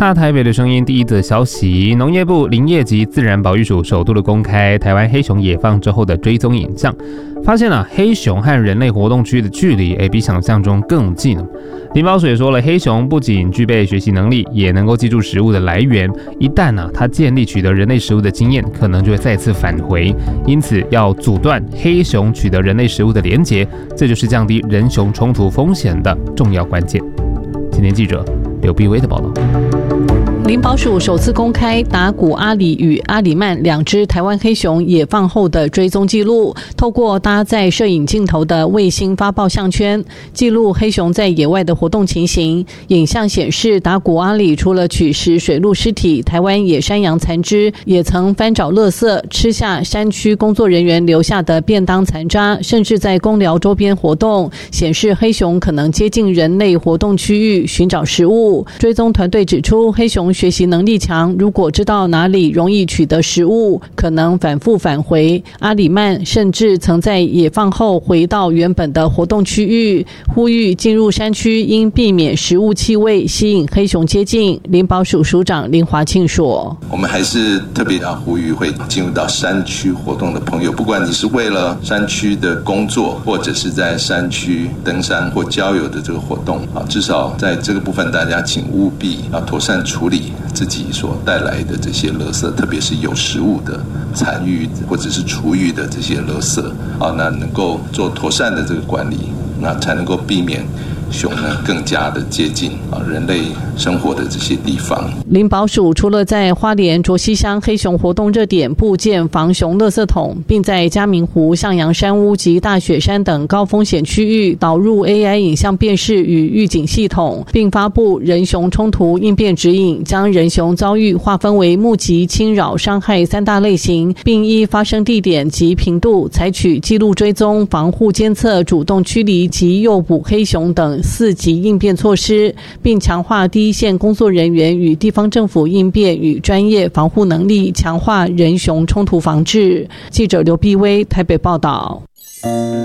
大台北的声音第一则消息，农业部林业及自然保育署首度的公开台湾黑熊野放之后的追踪影像，发现黑熊和人类活动区的距离比想象中更近。林保署也说了，黑熊不仅具备学习能力，也能够记住食物的来源，一旦它建立取得人类食物的经验，可能就会再次返回，因此要阻断黑熊取得人类食物的连结，这就是降低人熊冲突风险的重要关键。今天记者刘碧薇的报道。 林保署首次公开达古阿里与阿里曼两只台湾黑熊野放后的追踪记录，透过搭载摄影镜头的卫星发报项圈，记录黑熊在野外的活动情形。影像显示，达古阿里除了取食水鹿尸体、台湾野山羊残肢，也曾翻找垃圾，吃下山区工作人员留下的便当残渣，甚至在公寮周边活动，显示黑熊可能接近人类活动区域寻找食物。追踪团队指出，黑熊学习能力强，如果知道哪里容易取得食物，可能反复返回。阿里曼甚至曾在野放后回到原本的活动区域，呼吁进入山区应避免食物气味吸引黑熊接近。林保署署长林华庆说：“ 我们还是特别要呼吁会进入到山区活动的朋友，不管你是为了山区的工作，或者是在山区登山或郊游的这个活动，至少在这个部分，大家请务必要妥善处理自己所带来的这些垃圾，特别是有食物的残余或者是厨余的这些垃圾，那能够做妥善的这个管理，那才能够避免熊呢更加的接近人类生活的这些地方。” 林保署除了在花莲卓溪乡黑熊活动热点布建防熊垃圾桶，并在嘉明湖、向阳山屋及大雪山等高风险区域导入 AI 影像辨识与预警系统，并发布人熊冲突应变指引，将人熊遭遇划分为目击、侵扰、伤害三大类型，并依发生地点及频度采取记录追踪、防护监测、主动驱离及诱捕黑熊等4级应变措施，并强化第一线工作人员与地方政府应变与专业防护能力，强化人熊冲突防治。记者刘碧薇台北报道。